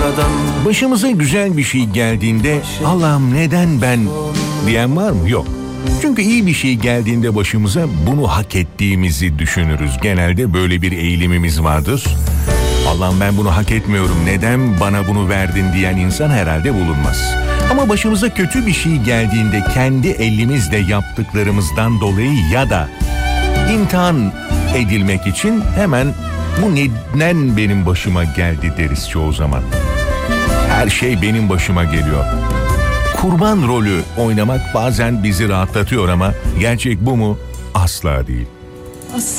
Başımıza güzel bir şey geldiğinde Allah'ım neden ben diyen var mı? Yok. Çünkü iyi bir şey geldiğinde başımıza bunu hak ettiğimizi düşünürüz. Genelde böyle bir eğilimimiz vardır. Allah'ım ben bunu hak etmiyorum, neden bana bunu verdin diyen insan herhalde bulunmaz. Ama başımıza kötü bir şey geldiğinde kendi elimizle yaptıklarımızdan dolayı ya da imtihan edilmek için hemen bu neden benim başıma geldi deriz çoğu zaman. Her şey benim başıma geliyor. Kurban rolü oynamak bazen bizi rahatlatıyor ama gerçek bu mu? Asla değil.